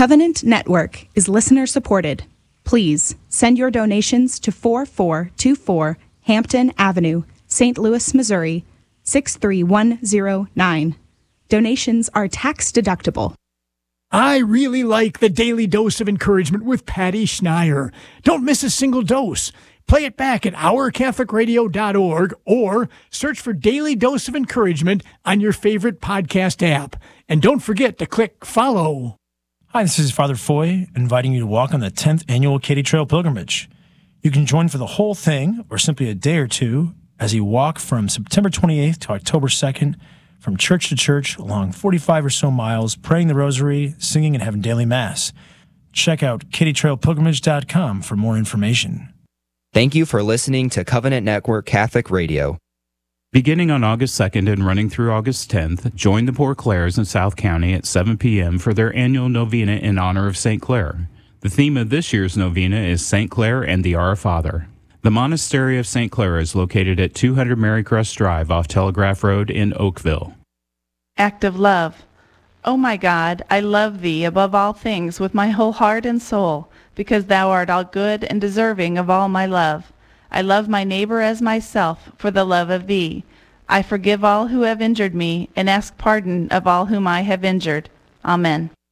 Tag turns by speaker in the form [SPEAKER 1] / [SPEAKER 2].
[SPEAKER 1] Covenant Network is listener supported. Please send your donations to 4424 Hampton Avenue, St. Louis, Missouri 63109. Donations are tax deductible.
[SPEAKER 2] I really like the Daily Dose of Encouragement with Patty Schneier. Don't miss a single dose. Play it back at ourcatholicradio.org or search for Daily Dose of Encouragement on your favorite podcast app. And don't forget to click follow.
[SPEAKER 3] Hi, this is Father Foy, inviting you to walk on the 10th annual Katy Trail Pilgrimage. You can join for the whole thing, or simply a day or two, as you walk from September 28th to October 2nd, from church to church, along 45 or so miles, praying the rosary, singing, and having daily mass. Check out katytrailpilgrimage.com for more information.
[SPEAKER 4] Thank you for listening to Covenant Network Catholic Radio.
[SPEAKER 5] Beginning on August 2nd and running through August 10th, join the Poor Clares in South County at 7 p.m. for their annual novena in honor of St. Clare. The theme of this year's novena is St. Clare and the Our Father. The Monastery of St. Clare is located at 200 Marycrest Drive off Telegraph Road in Oakville.
[SPEAKER 6] Act of love. O my God, I love thee above all things with my whole heart and soul, because thou art all good and deserving of all my love. I love my neighbor as myself for the love of thee. I forgive all who have injured me, and ask pardon of all whom I have injured. Amen.